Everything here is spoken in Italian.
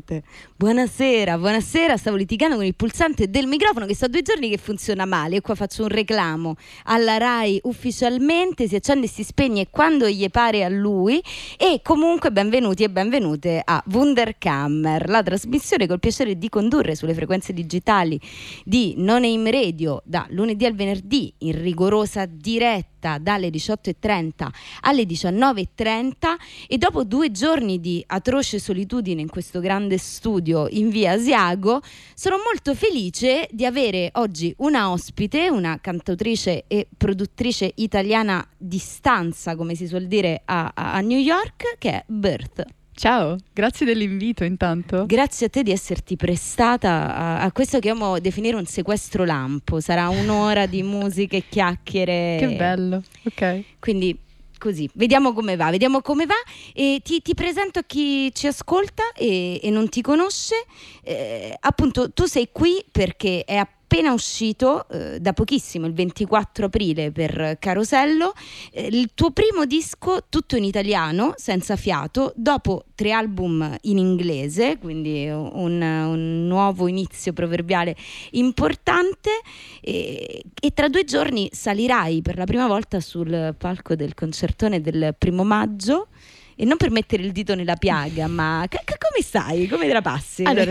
pulsante. Buonasera, stavo litigando con il pulsante del microfono che so 2 giorni che funziona male, e qua faccio un reclamo alla Rai ufficialmente, si accende e si spegne quando gli pare a lui. E comunque benvenuti e benvenute a Wunderkammer, la trasmissione col piacere di condurre sulle frequenze digitali di No Name Radio da lunedì al venerdì in rigorosa diretta dalle 18:30 alle 19:30, e dopo 2 giorni di atroce solitudine in questo grande studio in via Asiago sono molto felice di avere oggi una ospite, una cantautrice e produttrice italiana di stanza, come si suol dire a New York, che è Birth. Ciao, grazie dell'invito intanto. Grazie a te di esserti prestata a questo che amo definire un sequestro lampo. Sarà un'ora di musica e chiacchiere. Che bello, ok. Quindi così, vediamo come va. E ti presento a chi ci ascolta e non ti conosce. Appunto, tu sei qui perché è appena uscito da pochissimo, il 24 aprile, per Carosello, il tuo primo disco tutto in italiano, senza fiato, dopo 3 album in inglese, quindi un nuovo inizio proverbiale importante, e tra 2 giorni salirai per la prima volta sul palco del concertone del 1° maggio. E non per mettere il dito nella piaga, ma come stai? Come te la passi? Allora,